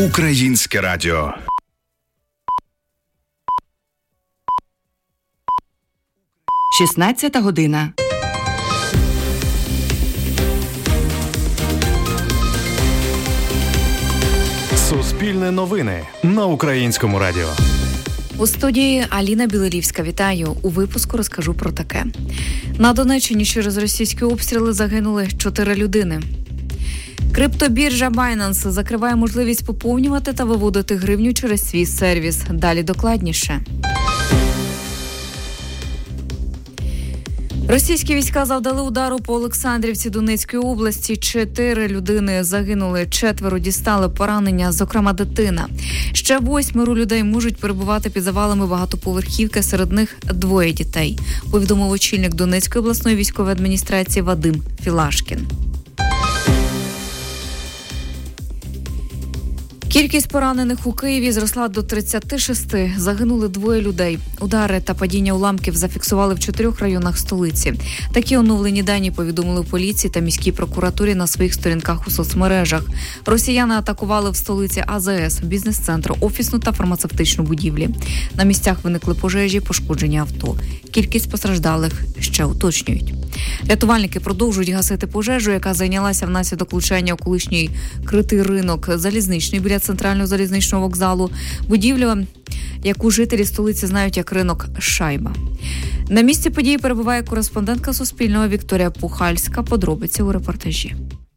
Українське радіо. Шістнадцята година. Суспільне новини на Українському радіо. У студії Аліна Білорівська. Вітаю. У випуску розкажу про таке. На Донеччині через російські обстріли загинули 4 людини. Криптобіржа Binance закриває можливість поповнювати та виводити гривню через свій сервіс. Далі докладніше. Російські війська завдали удару по Олександрівці Донецької області. 4 людини загинули, 4 дістали поранення, зокрема дитина. Ще 8 людей можуть перебувати під завалами багатоповерхівки, серед них 2 дітей, повідомив очільник Донецької обласної військової адміністрації Вадим Філашкін. Кількість поранених у Києві зросла до 36. Загинули 2 людей. Удари та падіння уламків зафіксували в 4 районах столиці. Такі оновлені дані повідомили в поліції та міській прокуратурі на своїх сторінках у соцмережах. Росіяни атакували в столиці АЗС, бізнес-центр, офісну та фармацевтичну будівлі. На місцях виникли пожежі, пошкоджені авто. Кількість постраждалих ще уточнюють. Рятувальники продовжують гасити пожежу, яка зайнялася внаслідок влучання у колишній критий ринок залізничний біля центрального залізничного вокзалу. Будівля, яку жителі столиці знають як ринок Шайба. На місці події перебуває кореспондентка Суспільного Вікторія Пухальська. Подробиці у репортажі.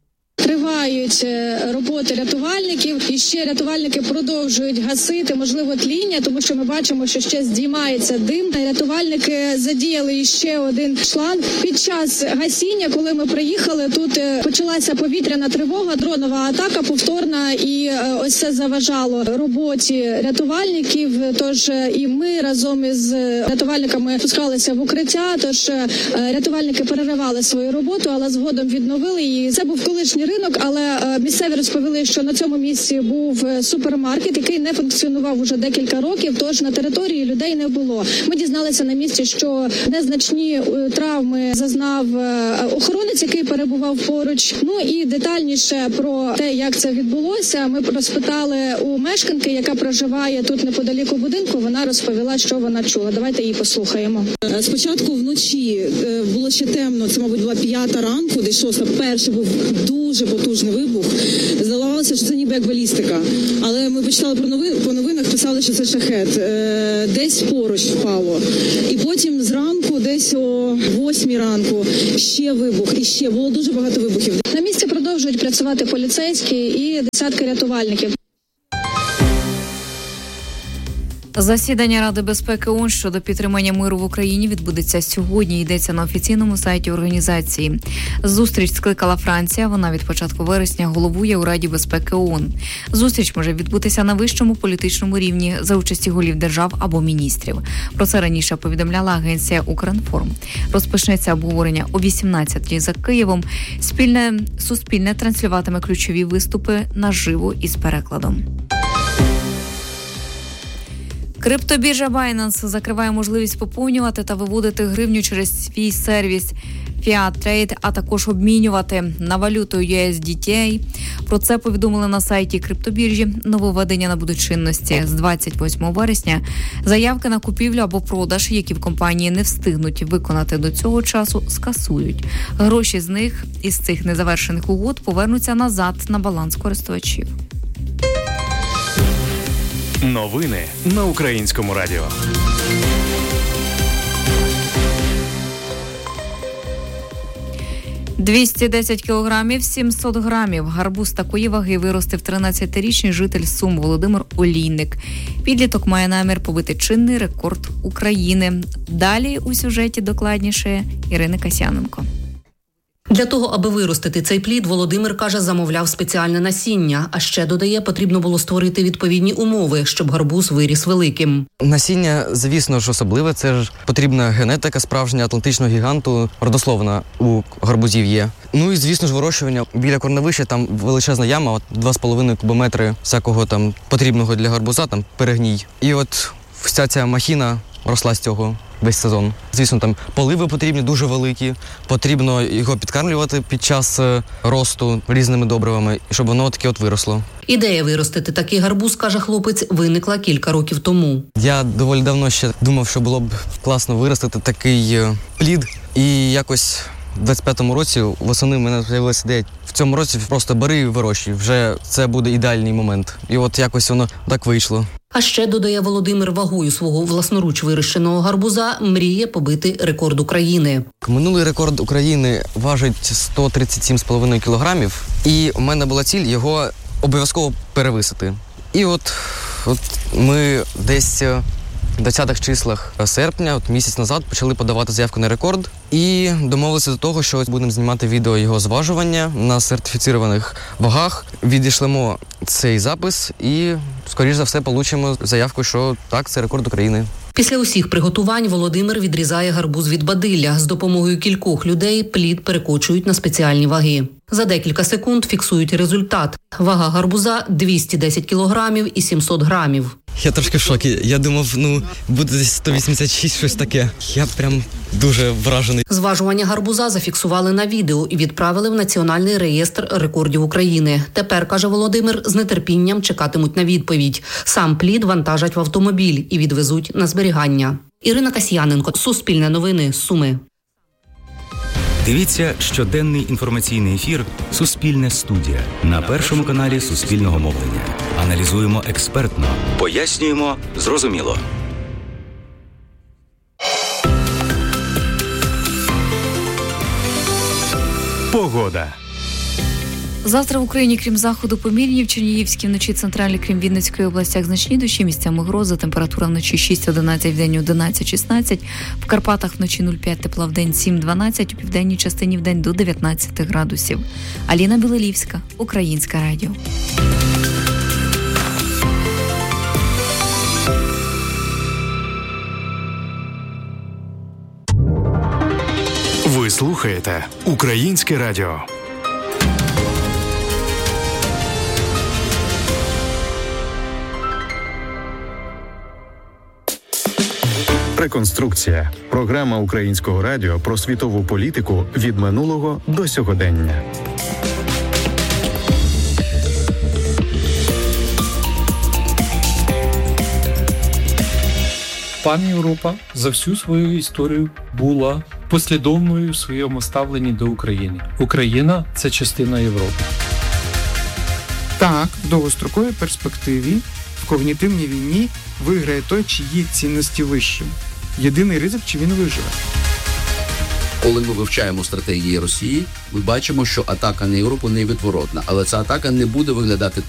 Тривають роботи рятувальників, і ще рятувальники продовжують гасити, можливо, тління, тому що ми бачимо, що ще здіймається дим. Рятувальники задіяли ще один шланг. Під час гасіння, коли ми приїхали, тут почалася повітряна тривога, дронова атака повторна, і ось це заважало роботі рятувальників. Тож і ми разом із рятувальниками спускалися в укриття, тож рятувальники переривали свою роботу, але згодом відновили її. Це був колишній ринок, але місцеві розповіли, що на цьому місці був супермаркет, який не функціонував уже декілька років, тож на території людей не було. Ми дізналися на місці, що незначні травми зазнав охоронець, який перебував поруч. Ну і детальніше про те, як це відбулося, ми розпитали у мешканки, яка проживає тут неподалік у будинку. Вона розповіла, що вона чула. Давайте її послухаємо. Спочатку вночі було ще темно, це, мабуть, була 5 ранку, десь 6. Перший був дуже потужний вибух. Здавалося, що це ніби як балістика. Але ми почитали по новинах, писали, що це шахет. Десь поруч впало. І потім зранку, десь о 8 ранку, ще вибух. І ще було дуже багато вибухів. На місці продовжують працювати поліцейські і десятки рятувальників. Засідання Ради безпеки ООН щодо підтримання миру в Україні відбудеться сьогодні, йдеться на офіційному сайті організації. Зустріч скликала Франція, вона від початку вересня головує у Раді безпеки ООН. Зустріч може відбутися на вищому політичному рівні за участі голів держав або міністрів. Про це раніше повідомляла агенція «Укрінформ». Розпочнеться обговорення о 18-й за Києвом. Суспільне транслюватиме ключові виступи наживо із перекладом. Криптобіржа Binance закриває можливість поповнювати та виводити гривню через свій сервіс Fiat Trade, а також обмінювати на валюту USDT. Про це повідомили на сайті криптобіржі. Нововведення набудуть чинності з 28 вересня. Заявки на купівлю або продаж, які в компанії не встигнуть виконати до цього часу, скасують. Гроші із цих незавершених угод повернуться назад на баланс користувачів. Новини на Українському радіо. 210 кілограмів, 700 грамів. Гарбуз такої ваги виростив 13-річний житель Сум Володимир Олійник. Підліток має намір побити чинний рекорд України. Далі у сюжеті докладніше Ірина Касяненко. Для того, аби виростити цей плід, Володимир, каже, замовляв спеціальне насіння. А ще, додає, потрібно було створити відповідні умови, щоб гарбуз виріс великим. Насіння, звісно ж, особливе. Це ж потрібна генетика справжня атлантичного гіганту, родословна у гарбузів є. Ну і, звісно ж, вирощування. Біля корневища там величезна яма, 2,5 кубометри всякого там потрібного для гарбуза, там перегній. І от вся ця махіна росла з цього. весь сезон. Звісно, там поливи потрібні дуже великі, потрібно його підкармлювати під час росту різними добривами, щоб воно таке от виросло. Ідея виростити такий гарбуз, каже хлопець, виникла кілька років тому. Я доволі давно ще думав, що було б класно виростити такий плід. І якось в 25-му році восени в мене з'явилася ідея. В цьому році просто бери і вирощуй. Вже це буде ідеальний момент. І от якось воно так вийшло. А ще, додає Володимир, вагою свого власноруч вирощеного гарбуза мріє побити рекорд України. Минулий рекорд України важить 137,5 кілограмів. І у мене була ціль його обов'язково перевисити. І от ми десь в 20-х числах серпня, місяць назад, почали подавати заявку на рекорд і домовилися до того, що будемо знімати відео його зважування на сертифіцірованих вагах. Відійшлемо цей запис і, скоріш за все, получимо заявку, що так, це рекорд України. Після усіх приготувань Володимир відрізає гарбуз від бадилля. З допомогою кількох людей плід перекочують на спеціальні ваги. За декілька секунд фіксують результат. Вага гарбуза – 210 кілограмів і 700 грамів. Я трошки в шокі. Я думав, буде десь 186, щось таке. Я прям дуже вражений. Зважування гарбуза зафіксували на відео і відправили в Національний реєстр рекордів України. Тепер, каже Володимир, з нетерпінням чекатимуть на відповідь. Сам плід вантажать в автомобіль і відвезуть на зберігання. Ірина Касьяненко, Суспільне новини, Суми. Дивіться щоденний інформаційний ефір «Суспільне студія» на Першому каналі Суспільного мовлення. Аналізуємо експертно, пояснюємо зрозуміло. Погода. Завтра в Україні, крім заходу, помірні, в Чернігівській вночі, центральній, крім Вінницької областях, значні дощі, місцями грози, температура вночі 6-11, в день 11-16, в Карпатах вночі 0,5, тепла в день 7-12, у південній частині в день до 19 градусів. Аліна Білолівська, Українське радіо. Ви слухаєте Українське радіо. Реконструкція. Програма Українського радіо про світову політику від минулого до сьогодення. Пан Європа за всю свою історію була послідовною в своєму ставленні до України. Україна – це частина Європи. Так, в довгостроковій перспективі в когнітивній війні виграє той, чиї цінності вищі. Єдиний ризик, чи він виживе. Коли ми вивчаємо стратегії Росії, ми бачимо, що атака на Європу невідворотна, але ця атака не буде виглядати